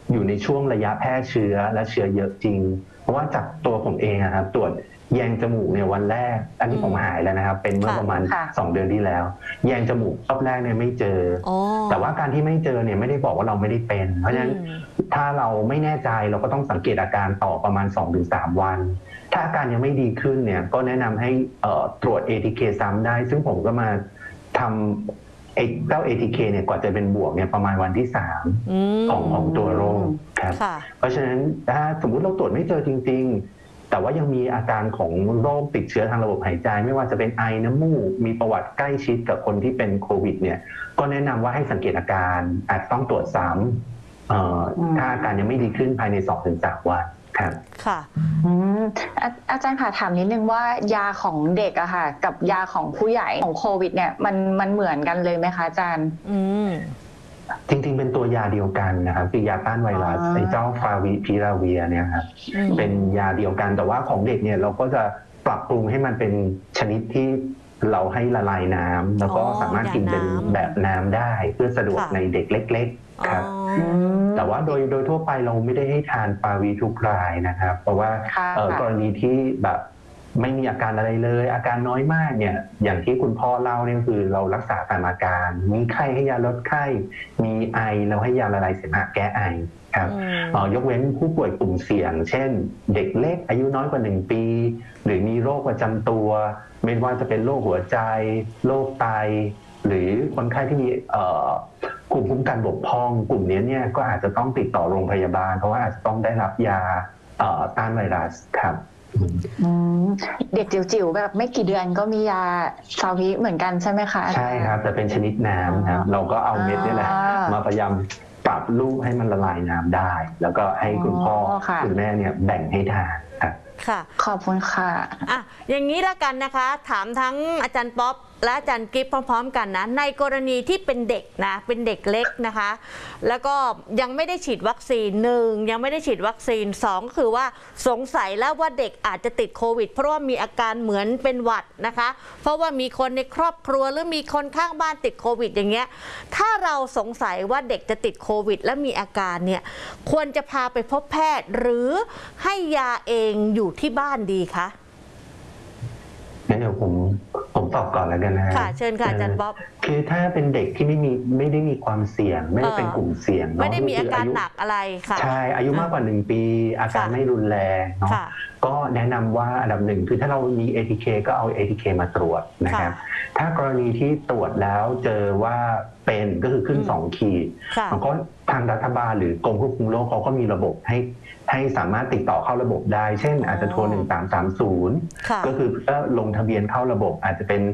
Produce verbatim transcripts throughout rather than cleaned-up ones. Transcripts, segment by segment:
อยู่ในช่วงระยะแพร่เชื้อและเชื้อเยอะจริงเพราะว่าจากตัวผมเองครับตรวจแยงจมูกเนี่ยวันแรกอันนี้ผมหายแล้วนะครับเป็นเมื่อประมาณสองเดือนที่แล้วแยงจมูกรอบแรกเนี่ยไม่เจอแต่ว่าการที่ไม่เจอเนี่ยไม่ได้บอกว่าเราไม่ได้เป็นเพราะฉะนั้นถ้าเราไม่แน่ใจเราก็ต้องสังเกตอาการต่อประมาณ สองถึงสาม วันถ้าอาการยังไม่ดีขึ้นเนี่ยก็แนะนำให้ตรวจ เอ ที เค ซ้ำได้ซึ่งผมก็มาทำไอ้เจ้า เอ ที เค เนี่ยกว่าจะเป็นบวกเนี่ยประมาณวันที่สามของของตัวโรคครับเพราะฉะนั้นถ้าสมมุติเราตรวจไม่เจอจริงๆแต่ว่ายังมีอาการของโรคติดเชื้อทางระบบหายใจไม่ว่าจะเป็นไอน้ำมูกมีประวัติใกล้ชิดกับคนที่เป็นโควิดเนี่ยก็แนะนำว่าให้สังเกตอาการอาจต้องตรวจซ้ำถ้าอาการยังไม่ดีขึ้นภายใน สองถึงสาม วันครับค่ะอาจารย์ค่ะถามนิดนึงว่ายาของเด็กอะค่ะกับยาของผู้ใหญ่ของโควิดเนี่ยมันมันเหมือนกันเลยไหมคะอาจารย์อืมจริงๆเป็นตัวยาเดียวกันนะครับคือยาต้านไวรัสไอ้เจ้าฟาวิพิราเวียเนี่ยครับเป็นยาเดียวกันแต่ว่าของเด็กเนี่ยเราก็จะปรับปรุงให้มันเป็นชนิดที่เราให้ละลายน้ำแล้วก็สามารถกินเป็นแบบน้ำได้เพื่อสะดวกในเด็กเล็กๆครับแต่ว่าโดยโดยทั่วไปเราไม่ได้ให้ทานฟาวิทุกรายนะครับเพราะว่ากรณีที่แบบไม่มีอาการอะไรเลยอาการน้อยมากเนี่ยอย่างที่คุณพ่อเล่าเนี่ยคือเรารักษาตามอาการมีไข้ให้ยาลดไข้มีไอเราให้ยาละลายเสมหะแก้ไอครับยกเว้นผู้ป่วยกลุ่มเสี่ยงเช่นเด็กเล็กอายุน้อยกว่าหนึ่งปีหรือมีโรคประจำตัวไม่ว่าจะเป็นโรคหัวใจโรคไตหรือคนไข้ที่มีกลุ่มคุ้มกันบกพร่องกลุ่มนี้เนี่ยก็อาจจะต้องติดต่อโรงพยาบาลเพราะว่าอาจจะต้องได้รับยาต้านไวรัสครับเด็กจิ๋วๆแบบไม่กี่เดือนก็มียาฟาวิเหมือนกันใช่ไหมคะใช่ครับแต่เป็นชนิดน้ำครับเราก็เอาเม็ดนี่แหละมาพยายามปรับรูปให้มันละลายน้ำได้แล้วก็ให้คุณพ่อคุณแม่เนี่ยแบ่งให้ทานค่ะขอบคุณค่ะอ่ะอย่างนี้ละกันนะคะถามทั้งอาจารย์ป๊อปและอาจารย์กิฟต์พร้อมๆกันนะในกรณีที่เป็นเด็กนะเป็นเด็กเล็กนะคะแล้วก็ยังไม่ได้ฉีดวัคซีนหนึ่งยังไม่ได้ฉีดวัคซีนสองคือว่าสงสัยแล้วว่าเด็กอาจจะติดโควิดเพราะว่ามีอาการเหมือนเป็นหวัดนะคะเพราะว่ามีคนในครอบครัวหรือมีคนข้างบ้านติดโควิดอย่างเงี้ยถ้าเราสงสัยว่าเด็กจะติดโควิดและมีอาการเนี่ยควรจะพาไปพบแพทย์หรือให้ยาเองอยู่ที่บ้านดีคะงั้นเดี๋ยวผมผมตอบก่อนแล้วกันนะค่ะเชิญค่ะอาจารย์บ๊อบคือถ้าเป็นเด็กที่ไม่มีไม่ได้มีความเสี่ยงไม่ได้เป็นกลุ่มเสี่ยงไม่ได้มีอาการหนักอะไรค่ะใช่อายุมากกว่าหนึ่งปีอาการไม่รุนแรงเนาะก็แนะนำว่าอันดับหนึ่งคือถ้าเรามี เอ ที เค ก็เอา เอ ที เค มาตรวจนะครับถ้ากรณีที่ตรวจแล้วเจอว่าเป็นก็คือขึ้นสองขีดมันก็ทางรัฐบาลหรือกรมควบคุมโรคเขาก็มีระบบให้ให้สามารถติดต่อเข้าระบบได้เช่นอาจจะโทรหนึ่งสามสามศูนย์ก็คือเพื่อลงทะเบียนเข้าระบบอาจจะเป็น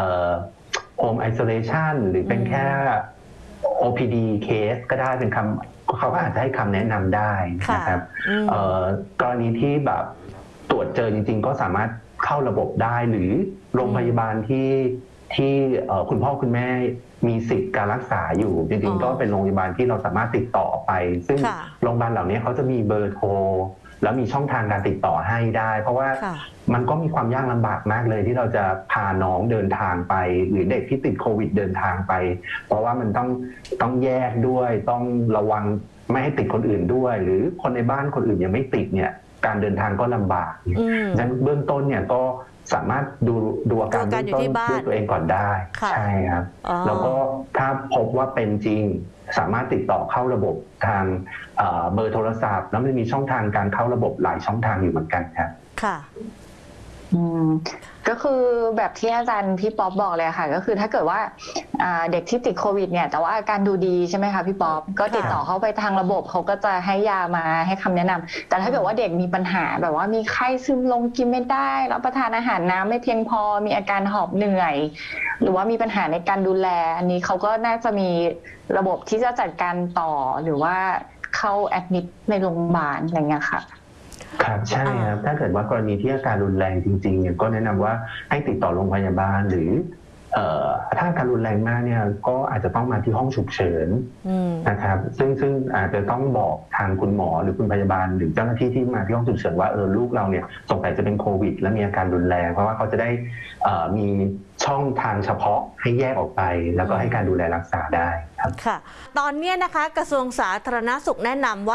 home isolation หรือเป็นแค่ โอ พี ดี case ก็ได้เป็นคำเขาก็อาจจะให้คำแนะนำได้นะครับกรณีที่แบบตรวจเจอจริงๆก็สามารถเข้าระบบได้หรือโรงพยาบาลที่ที่คุณพ่อคุณแม่มีสิทธิ์การรักษาอยู่จริงๆก็เป็นโรงพยาบาลที่เราสามารถติดต่อไปซึ่งโรงพยาบาลเหล่านี้เขาจะมีเบอร์โทรแล้วมีช่องทางการติดต่อให้ได้เพราะว่ามันก็มีความยากลำบากมากเลยที่เราจะพาน้องเดินทางไปหรือเด็กที่ติดโควิดเดินทางไปเพราะว่ามันต้องต้องแยกด้วยต้องระวังไม่ให้ติดคนอื่นด้วยหรือคนในบ้านคนอื่นยังไม่ติดเนี่ยการเดินทางก็ลำบากดังนั้นเบื้องต้นเนี่ยก็สามารถดูดูอาการเบื้องต้นด้วยตัวเองก่อนได้ใช่ครับแล้วก็ถ้าพบว่าเป็นจริงสามารถติดต่อเข้าระบบทางเบอร์โทรศัพท์แล้วมันมีช่องทางการเข้าระบบหลายช่องทางอยู่เหมือนกันครับค่ะอืมก็คือแบบที่อาจารย์พี่ป๊อปบอกเลยค่ะก็คือถ้าเกิดว่าเด็กที่ติดโควิดเนี่ยแต่ว่าอาการดูดีใช่ไหมคะพี่ป๊อปก็ติดต่อเข้าไปทางระบบเขาก็จะให้ยามาให้คำแนะนำแต่ถ้าเกิดว่าเด็กมีปัญหาแบบว่ามีไข้ซึมลงกินไม่ได้รับประทานอาหารน้ำไม่เพียงพอมีอาการหอบเหนื่อยหรือว่ามีปัญหาในการดูแลอันนี้เขาก็น่าจะมีระบบที่จะจัดการต่อหรือว่าเข้าแอดมิดในโรงพยาบาลอะไรเงี้ยค่ะครับใช่ครับถ้าเกิดว่ากรณีที่อาการรุนแรงจริงๆเนี่ยก็แนะนำว่าให้ติดต่อโรงพยาบาลหรือถ้าอาการรุนแรงมากเนี่ยก็อาจจะต้องมาที่ห้องฉุกเฉินนะครับซึ่งซึ่งอาจจะต้องบอกทางคุณหมอหรือคุณพยาบาลหรือเจ้าหน้าที่ที่มาที่ห้องฉุกเฉินว่าเออลูกเราเนี่ยสงสัยจะเป็นโควิดและมีอาการรุนแรงเพราะว่าเขาจะได้มีช่องทางเฉพาะให้แยกออกไปแล้วก็ให้การดูแลรักษาได้ครับค่ะตอนนี้นะคะกระทรวงสาธารณสุขแนะนำว่า